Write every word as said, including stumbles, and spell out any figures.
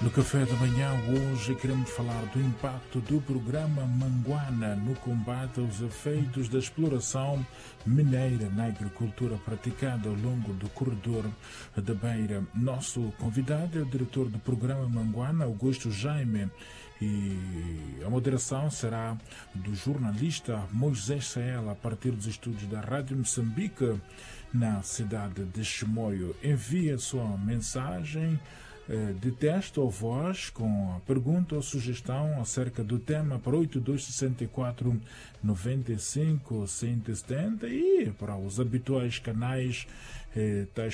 No café da manhã hoje queremos falar do impacto do programa Manguana no combate aos efeitos da exploração mineira na agricultura praticada ao longo do corredor da Beira. Nosso convidado é o diretor do programa Manguana, Augusto Jaime, e a moderação será do jornalista Moisés Saela a partir dos estúdios da Rádio Moçambique na cidade de Chimoio. Envie a sua mensagem de texto ou voz com a pergunta ou sugestão acerca do tema para oito dois seis quatro nove cinco um zero sete zero e para os habituais canais eh, tais